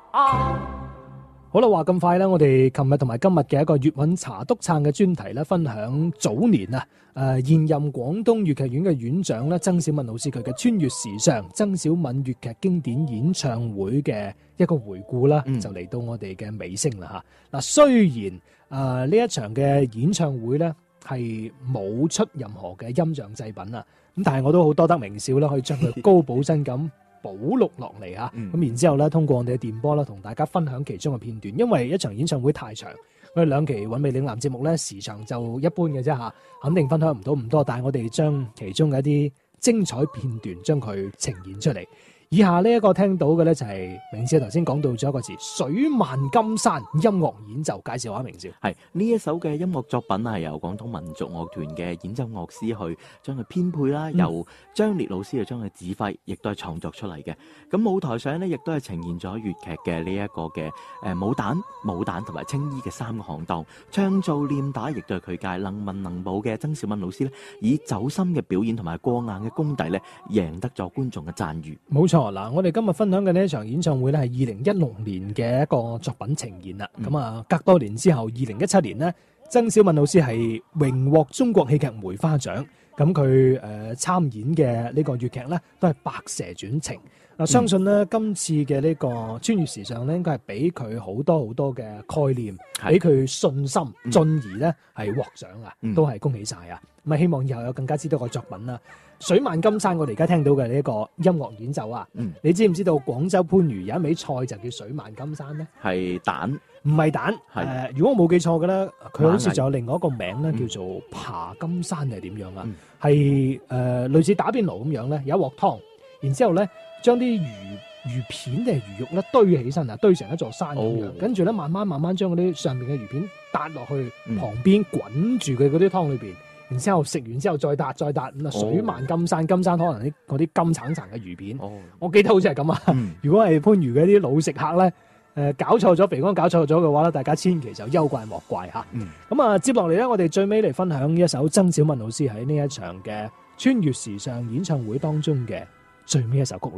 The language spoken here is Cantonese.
好啦，話咁快啦，我哋琴日同埋今日嘅一個粵韻茶篤撐嘅專題咧，分享早年啊，現任廣東粵劇院嘅院長咧，曾小敏老師佢嘅穿越時尚曾小敏粵劇經典演唱會嘅一個回顧啦，就嚟到我哋嘅尾聲啦嚇。嗱，雖然呢一場嘅演唱會咧係冇出任何嘅音像製品啊，咁但係我都好多得名少啦，可以將佢高保真咁保錄落嚟嚇，咁然之後咧，通過我哋嘅電波啦，同大家分享其中嘅片段。因為一場演唱會太長，我哋兩期韻味嶺南節目咧時長就一般嘅啫嚇，肯定分享唔到咁多。但係我哋將其中嘅一啲精彩片段將佢呈現出嚟。以下呢一個聽到嘅咧就係明少頭先講到咗一個詞水漫金山音樂演奏，介紹下明少。 係呢一首嘅音樂作品係由廣東民族樂團嘅演奏樂師去將佢編配啦，由張烈老師去將佢指揮，亦都係創作出嚟嘅。咁舞台上呢，亦都係呈現咗粵劇嘅呢一個嘅武旦同埋青衣嘅三個行當，唱做念打亦都係佢界能文能武嘅曾小敏老師呢，以走心嘅表演同埋過硬嘅功底呢，贏得咗觀眾嘅讚譽。 冇錯。嗱，我哋今日分享嘅呢一場演唱會咧，係2016年嘅一個作品呈現啦。咁啊，隔多年之後，2017年呢，曾小敏老師係榮獲中國戲劇梅花獎。咁佢參演嘅呢個粵劇咧，都係白蛇傳情。嗱，相信呢，今次嘅呢個穿越時尚咧，應該係俾佢好多好多嘅概念，俾佢信心，進而咧係獲獎啊，都係恭喜晒啊！咁啊，希望以後有更加之多嘅作品啦。水漫金山，我哋而家聽到嘅呢一個音樂演奏啊，你知唔知道廣州番禺有一味菜就叫水漫金山咧？係蛋，唔係蛋。如果我冇記錯嘅咧，佢好似仲有另外一個名咧，叫做爬金山定係點樣啊？係類似打邊爐咁樣咧，有一鑊湯，然之後咧將啲魚片定係魚肉咧堆起身啊，堆成一座山咁樣，跟住咧慢慢將嗰啲上面嘅魚片搭落去旁邊滾住佢嗰啲湯裏邊。然之後食完之後再搭咁啊，水漫金山，金山可能嗰啲金橙橙嘅魚片，我記得好似係咁啊。如果係番禺嘅啲老食客咧，搞錯咗肥光搞錯咗嘅話咧，大家千祈就憂怪莫怪嚇。咁啊，接落嚟咧，我哋最尾嚟分享一首曾小敏老師喺呢一場嘅穿越時尚演唱會當中嘅最尾一首曲。